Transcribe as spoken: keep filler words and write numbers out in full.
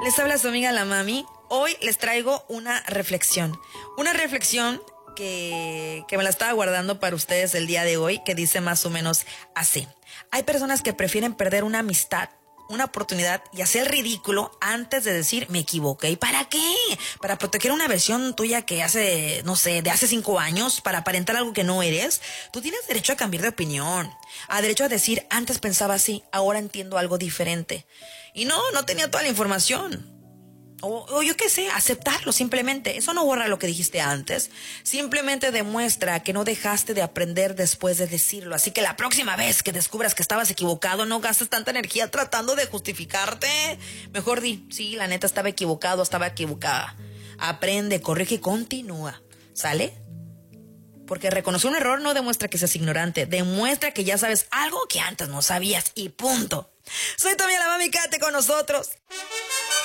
Les habla su amiga la Mami. Hoy les traigo una reflexión. Una reflexión que, que me la estaba guardando para ustedes el día de hoy, que dice más o menos así. Hay personas que prefieren perder una amistad, una oportunidad y hacer el ridículo antes de decir me equivoqué. ¿Y para qué? ¿Para proteger una versión tuya que hace, no sé, de hace cinco años? ¿Para aparentar algo que no eres? Tú tienes derecho a cambiar de opinión, a derecho a decir antes pensaba así, ahora entiendo algo diferente. Y no, no tenía toda la información. O, o yo qué sé, aceptarlo simplemente. Eso no borra lo que dijiste antes. Simplemente demuestra que no dejaste de aprender después de decirlo. Así que la próxima vez que descubras que estabas equivocado, no gastes tanta energía tratando de justificarte. Mejor di, sí, la neta estaba equivocado, estaba equivocada. Aprende, corrige y continúa. ¿Sale? Porque reconocer un error no demuestra que seas ignorante. Demuestra que ya sabes algo que antes no sabías y punto. Soy tu amiga la Mami, quédate con nosotros.